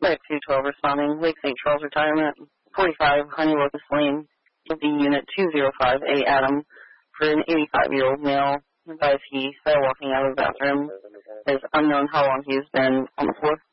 Lake 212 responding. Lake St. Charles Retirement, 45 Honey Locust Lane, the unit 205A Adam, for an 85-year-old male. Advised he fell walking out of the bathroom. It is unknown how long he has been on the floor.